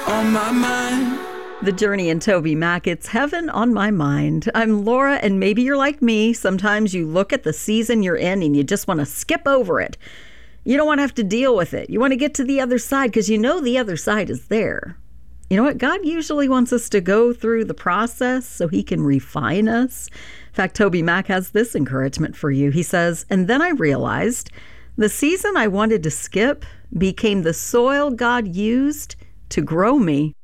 on my mind. The Journey and Toby Mac, it's Heaven on My Mind. I'm Laura, and maybe you're like me. Sometimes you look at the season you're in and you just want to skip over it. You don't want to have to deal with it. You want to get to the other side because you know the other side is there. You know what? God usually wants us to go through the process so he can refine us. In fact, Toby Mac has this encouragement for you. He says, and then I realized the season I wanted to skip became the soil God used to grow me.